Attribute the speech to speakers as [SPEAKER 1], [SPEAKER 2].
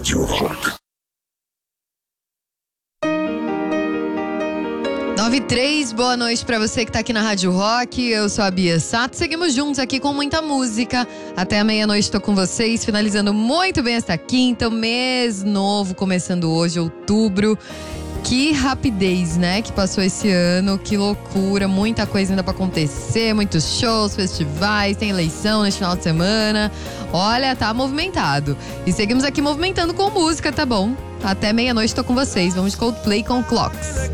[SPEAKER 1] Rádio Rock.
[SPEAKER 2] 9:03, boa noite pra você que tá aqui na Rádio Rock. Eu sou a Bia Sato. Seguimos juntos aqui com muita música. Até a meia-noite tô com vocês, finalizando muito bem esta quinta. Mês novo, começando hoje, outubro. Que rapidez, né, que passou esse ano. Que loucura, muita coisa ainda pra acontecer. Muitos shows, festivais, tem eleição neste final de semana. Olha, tá movimentado. E seguimos aqui movimentando com música, tá bom? Até meia-noite tô com vocês. Vamos de Coldplay com Clocks.